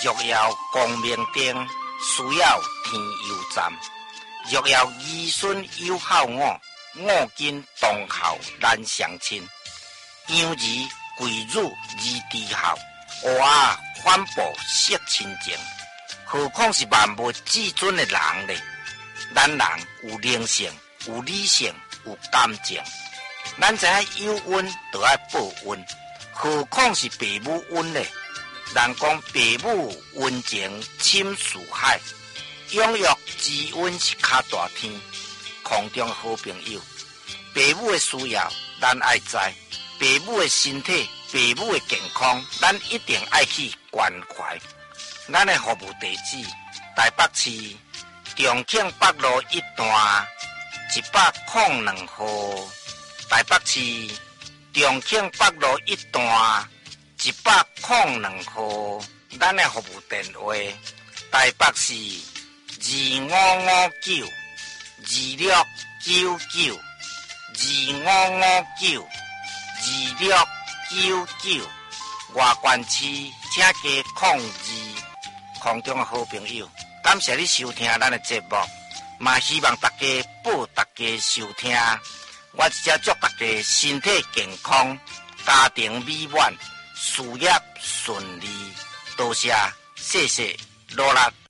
若要光明灯，需要天佑站。若要儿孙有孝我，我今同孝难相亲。养儿贵辱而知孝，娃反哺惜亲情。何况是万物至尊的人呢？咱人有灵性，有理性，有感情。咱知影有恩就要报恩，何况是父母恩呢？人讲父母恩情深似海，养育之恩是较大天。空中好朋友，父母的需要咱爱知，父母的身体、父母的健康，咱一定爱去关怀。咱的服务地址：台北市重庆北路1段102號。台北市重庆北路1段102號。咱的服务電話：台北市2559269925592699。外县市請加02。空中的好朋友，感謝你收聽咱的節目，嘛希望大家報大家收聽。我只祝大家身體健康，家庭美滿，事業順利。多謝，謝謝，羅拉。